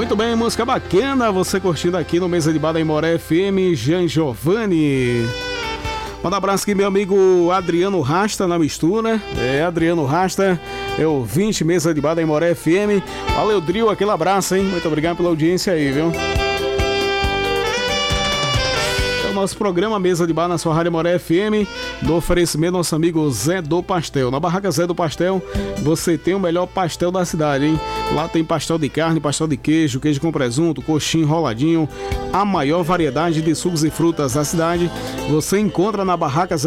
Muito bem, música bacana, você curtindo aqui no Mesa de Bar da Imoré FM, Jean Giovanni. Manda um abraço aqui, meu amigo Adriano Rasta na mistura. Adriano Rasta, ouvinte, Mesa de Bar da Imoré FM. Valeu, Dril, aquele abraço, hein? Muito obrigado pela audiência aí, viu? Nosso programa Mesa de Bar na sua Rádio Moré FM, do oferecimento do nosso amigo Zé do Pastel. Na barraca Zé do Pastel, você tem o melhor pastel da cidade, hein? Lá tem pastel de carne, pastel de queijo, queijo com presunto, coxinha, enroladinho, a maior variedade de sucos e frutas da cidade. Você encontra na barraca Zé